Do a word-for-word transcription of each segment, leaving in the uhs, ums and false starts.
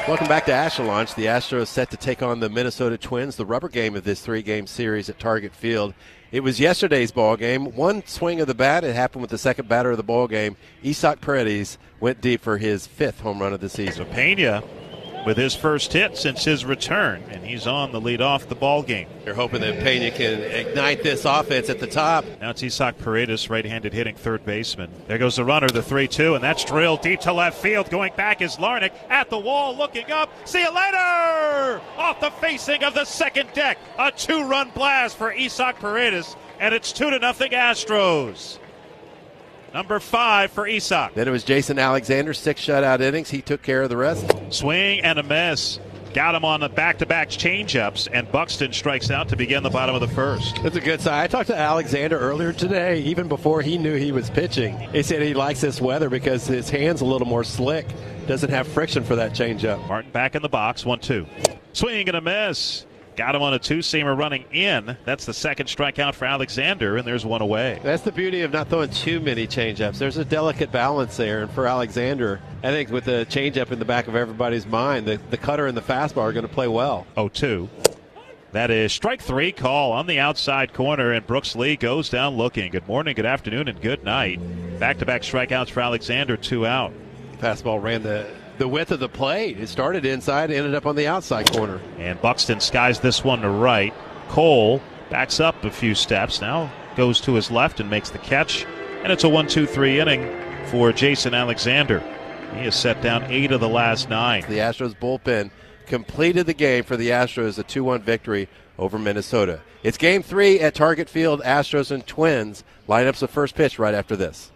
Welcome back to Astro Launch. The Astros set to take on the Minnesota Twins, the rubber game of this three-game series at Target Field. It was yesterday's ball game. One swing of the bat. It happened with the second batter of the ball game. Isaac Paredes went deep for his fifth home run of the season. So Pena with his first hit since his return, and he's on the lead off the ball game. They're hoping that Pena can ignite this offense at the top. Now it's Isaac Paredes, right-handed hitting third baseman. There goes the runner, the three two, and that's drilled deep to left field. Going back is Larnach at the wall, looking up. See you later! Off the facing of the second deck. A two-run blast for Isaac Paredes, and it's two to nothing Astros. Number five for Isaac. Then it was Jason Alexander, six shutout innings. He took care of the rest. Swing and a miss. Got him on the back-to-back changeups, and Buxton strikes out to begin the bottom of the first. That's a good sign. I talked to Alexander earlier today, even before he knew he was pitching. He said he likes this weather because his hand's a little more slick. Doesn't have friction for that changeup. Martin back in the box, one two. Swing and a miss. Got him on a two-seamer running in. That's the second strikeout for Alexander, and there's one away. That's the beauty of not throwing too many changeups. There's a delicate balance there, and for Alexander, I think with the changeup in the back of everybody's mind, the, the cutter and the fastball are going to play well. oh two. That is strike three call on the outside corner, and Brooks Lee goes down looking. Good morning, good afternoon, and good night. Back-to-back strikeouts for Alexander, two out. Fastball ran the... the width of the plate. It started inside, ended up on the outside corner. And Buxton skies this one to right. Cole backs up a few steps, now goes to his left and makes the catch. And it's a one two three inning for Jason Alexander. He has set down eight of the last nine. The Astros bullpen completed the game for the Astros, a two one victory over Minnesota. It's game three at Target Field, Astros and Twins. Lineups of first pitch right after this.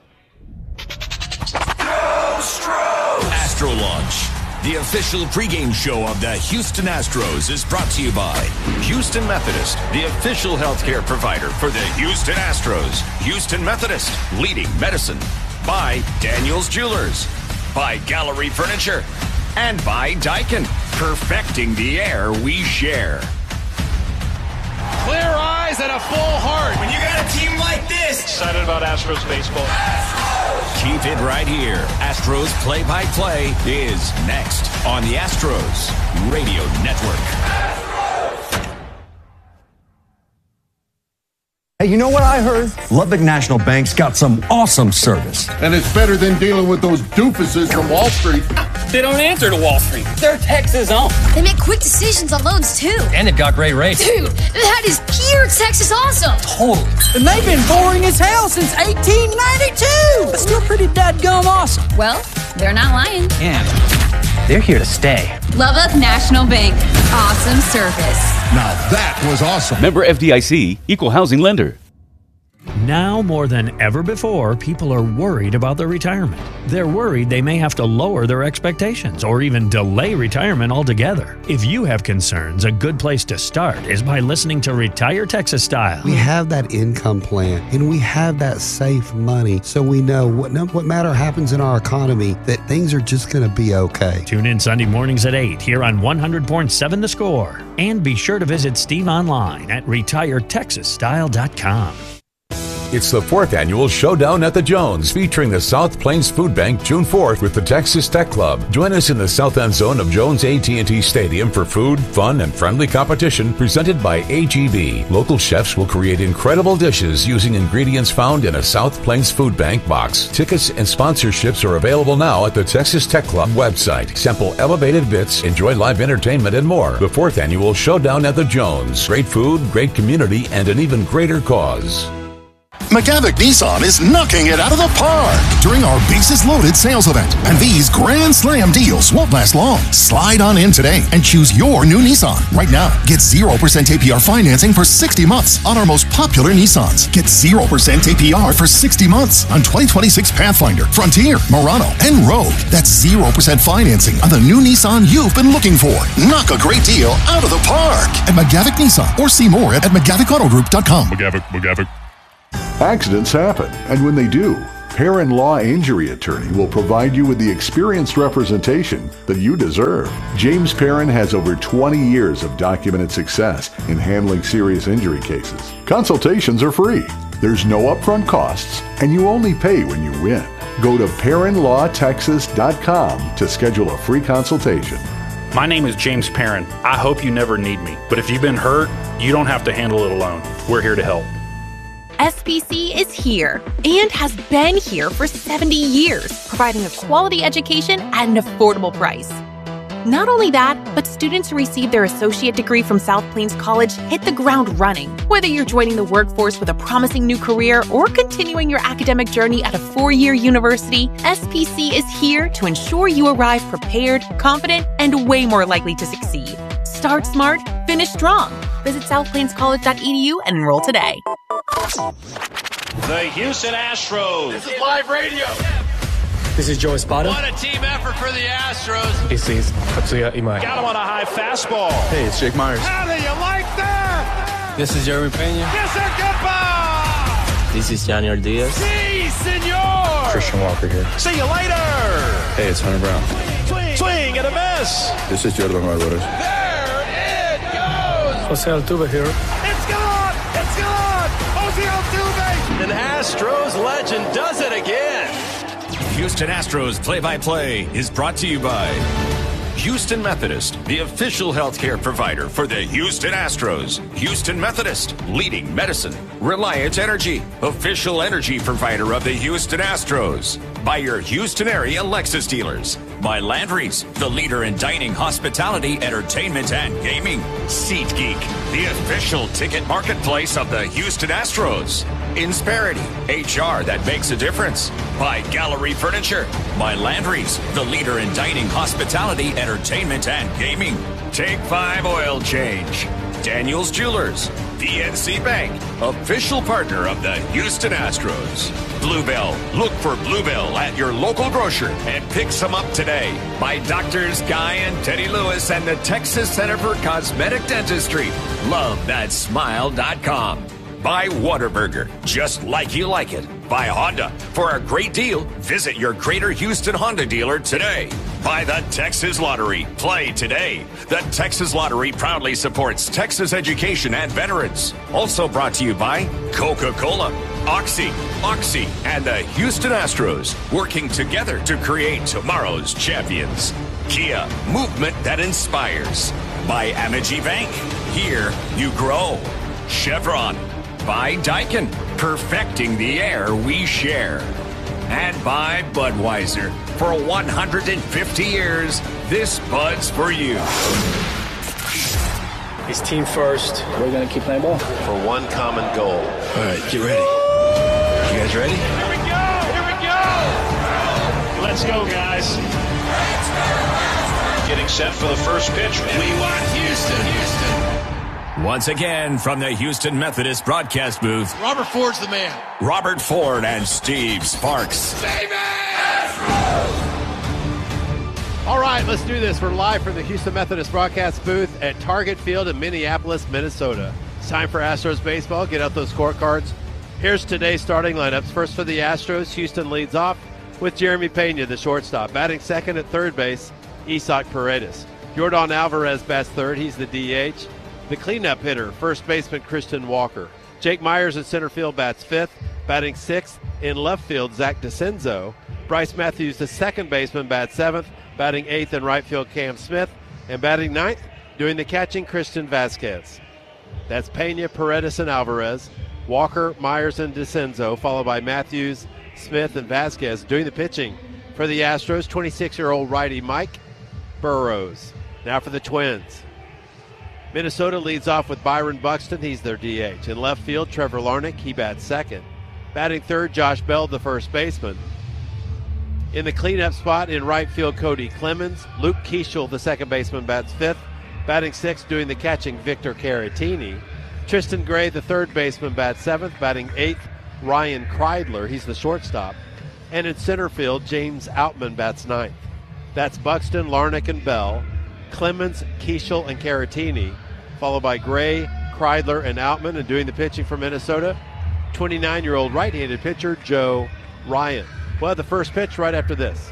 Astro Launch, the official pregame show of the Houston Astros, is brought to you by Houston Methodist, the official healthcare provider for the Houston Astros. Houston Methodist, leading medicine. By Daniels Jewelers. By Gallery Furniture. And by Daikin, perfecting the air we share. Clear eyes and a full heart. When you got a team like this. Excited about Astros baseball. Keep it right here. Astros play-by-play is next on the Astros Radio Network. Hey, you know what I heard? Lubbock National Bank's got some awesome service. And it's better than dealing with those doofuses from Wall Street. They don't answer to Wall Street. They're Texas owned. They make quick decisions on loans, too. And they've got great rates. Dude, that is pure Texas awesome. Totally. And they've been boring as hell since eighteen ninety-two. But still pretty dadgum awesome. Well, they're not lying. And they're here to stay. Lubbock National Bank. Awesome service. Now that was awesome. Member F D I C, Equal Housing Lender. Now more than ever before, people are worried about their retirement. They're worried they may have to lower their expectations or even delay retirement altogether. If you have concerns, a good place to start is by listening to Retire Texas Style. We have that income plan and we have that safe money, so we know what, no, what matter happens in our economy, that things are just going to be okay. Tune in Sunday mornings at eight here on one hundred point seven The Score. And be sure to visit Steve online at retire texas style dot com. It's the fourth annual Showdown at the Jones, featuring the South Plains Food Bank June fourth with the Texas Tech Club. Join us in the south end zone of Jones A T and T Stadium for food, fun, and friendly competition presented by A G V. Local chefs will create incredible dishes using ingredients found in a South Plains Food Bank box. Tickets and sponsorships are available now at the Texas Tech Club website. Sample elevated bits, enjoy live entertainment, and more. The fourth annual Showdown at the Jones. Great food, great community, and an even greater cause. McGavick Nissan is knocking it out of the park during our Bases Loaded sales event. And these Grand Slam deals won't last long. Slide on in today and choose your new Nissan. Right now, get zero percent A P R financing for sixty months on our most popular Nissans. Get zero percent A P R for sixty months on twenty twenty-six Pathfinder, Frontier, Murano, and Rogue. That's zero percent financing on the new Nissan you've been looking for. Knock a great deal out of the park at McGavick Nissan, or see more at McGavick Auto Group dot com. McGavick, McGavick. Accidents happen, and when they do, Perrin Law Injury Attorney will provide you with the experienced representation that you deserve. James Perrin has over twenty years of documented success in handling serious injury cases. Consultations are free. There's no upfront costs, and you only pay when you win. Go to Perrin Law Texas dot com to schedule a free consultation. My name is James Perrin. I hope you never need me, but if you've been hurt, you don't have to handle it alone. We're here to help. S P C is here and has been here for seventy years, providing a quality education at an affordable price. Not only that, but students who receive their associate degree from South Plains College hit the ground running. Whether you're joining the workforce with a promising new career or continuing your academic journey at a four-year university, S P C is here to ensure you arrive prepared, confident, and way more likely to succeed. Start smart, finish strong. Visit south plains college dot e d u and enroll today. The Houston Astros. This is live radio. This is Joe Espada. What a team effort for the Astros. This is Katsuya Imai. Got him on a high fastball. Hey, it's Jake Myers. How do you like that? This is Jeremy Pena. Yes, sir, goodbye. This is Janiel Diaz. Si, senor. Christian Walker here. See you later. Hey, it's Hunter Brown. Swing, swing and a miss. This is Jordan Alvarez. There it goes. Jose Altuve here. It's gone. It's gone. Jose Altuve. An Astros legend does it again. Houston Astros play-by-play is brought to you by Houston Methodist, the official healthcare provider for the Houston Astros. Houston Methodist, leading medicine. Reliant Energy, official energy provider of the Houston Astros. By your Houston area Lexus dealers. By Landry's, the leader in dining, hospitality, entertainment, and gaming. SeatGeek, the official ticket marketplace of the Houston Astros. Insperity, H R that makes a difference. By Gallery Furniture. By Landry's, the leader in dining, hospitality, entertainment, and gaming. Take Five Oil Change. Daniels Jewelers. D N C Bank, official partner of the Houston Astros. Bluebell, look for Bluebell at your local grocer and pick some up today. By Doctors Guy and Teddy Lewis and the Texas Center for Cosmetic Dentistry. Love That Smile dot com. By Whataburger, just like you like it. By Honda, for a great deal, visit your Greater Houston Honda dealer today. By the Texas Lottery, play today. The Texas Lottery proudly supports Texas education and veterans. Also brought to you by Coca-Cola, Oxy, Oxy, and the Houston Astros, working together to create tomorrow's champions. Kia, movement that inspires. By Amity Bank, here you grow. Chevron. By Daikin, perfecting the air we share. And by Budweiser, for one hundred fifty years, this Bud's for you. It's team first. We're going to keep playing ball. For one common goal. All right, get ready. You guys ready? Here we go. Here we go. Let's go, guys. Getting set for the first pitch. We want Houston. Houston. Once again, from the Houston Methodist broadcast booth, Robert Ford's the man. Robert Ford and Steve Sparks. Baby! All right, let's do this. We're live from the Houston Methodist broadcast booth at Target Field in Minneapolis, Minnesota. It's time for Astros baseball. Get out those scorecards. Here's today's starting lineups. First for the Astros, Houston leads off with Jeremy Pena, the shortstop. Batting second at third base, Isaac Paredes. Jordan Alvarez bats third. He's the D H. The cleanup hitter, first baseman Christian Walker. Jake Myers at center field bats fifth. Batting sixth in left field, Zach DeCenzo. Bryce Matthews, the second baseman, bats seventh. Batting eighth in right field, Cam Smith. And batting ninth, doing the catching, Christian Vasquez. That's Pena, Paredes, and Alvarez. Walker, Myers, and DeCenzo, followed by Matthews, Smith, and Vasquez. Doing the pitching for the Astros, twenty-six-year-old righty Mike Burrows. Now for the Twins. Minnesota leads off with Byron Buxton. He's their D H. In left field, Trevor Larnach. He bats second. Batting third, Josh Bell, the first baseman. In the cleanup spot in right field, Cody Clemens. Luke Keeschel, the second baseman, bats fifth. Batting sixth, doing the catching, Victor Caratini. Tristan Gray, the third baseman, bats seventh. Batting eighth, Ryan Kreidler. He's the shortstop. And in center field, James Outman bats ninth. That's Buxton, Larnach, and Bell. Clemens, Keeschel, and Caratini, followed by Gray, Kreidler, and Outman. And doing the pitching for Minnesota, twenty-nine-year-old right-handed pitcher Joe Ryan. We'll have the first pitch right after this.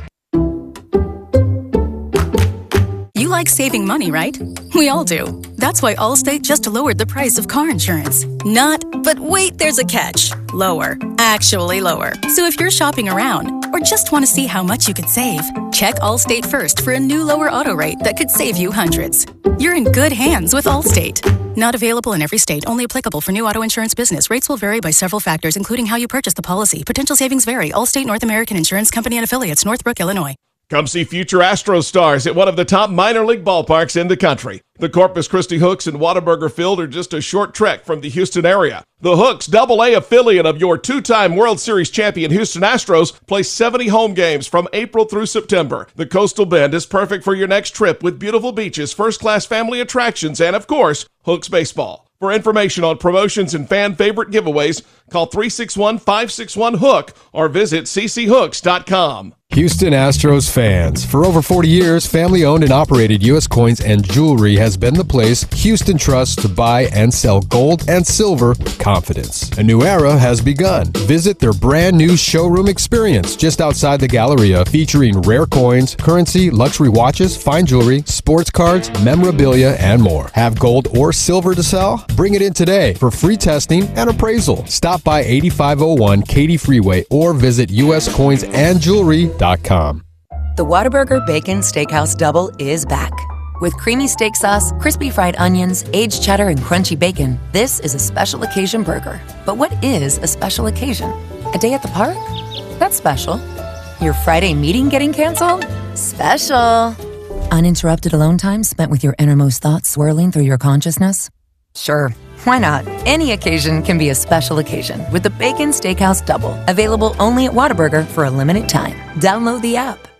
You like saving money, right? We all do. That's why Allstate just lowered the price of car insurance. Not, but wait, there's a catch. lower. Actually lower. So if you're shopping around or just want to see how much you could save, check Allstate first for a new lower auto rate that could save you hundreds. You're in good hands with Allstate. Not available in every state. Only applicable for new auto insurance business. Rates will vary by several factors, including how you purchase the policy. Potential savings vary. Allstate North American Insurance Company and Affiliates, Northbrook, Illinois. Come see future Astros stars at one of the top minor league ballparks in the country. The Corpus Christi Hooks and Whataburger Field are just a short trek from the Houston area. The Hooks, double A affiliate of your two-time World Series champion Houston Astros, play seventy home games from April through September. The Coastal Bend is perfect for your next trip with beautiful beaches, first-class family attractions, and, of course, Hooks baseball. For information on promotions and fan favorite giveaways, call three six one, five six one, HOOK or visit c c hooks dot com. Houston Astros fans. For over forty years, family-owned and operated U S Coins and Jewelry has been the place Houston trusts to buy and sell gold and silver confidence. A new era has begun. Visit their brand new showroom experience just outside the Galleria, featuring rare coins, currency, luxury watches, fine jewelry, sports cards, memorabilia, and more. Have gold or silver to sell? Bring it in today for free testing and appraisal. Stop by eighty-five oh one Katy Freeway or visit u s coins and jewelry dot com. The Whataburger Bacon Steakhouse Double is back. With creamy steak sauce, crispy fried onions, aged cheddar, and crunchy bacon, this is a special occasion burger. But what is a special occasion? A day at the park? That's special. Your Friday meeting getting canceled? Special. Uninterrupted alone time spent with your innermost thoughts swirling through your consciousness? Sure, why not? Any occasion can be a special occasion with the Bacon Steakhouse Double, available only at Whataburger for a limited time. Download the app.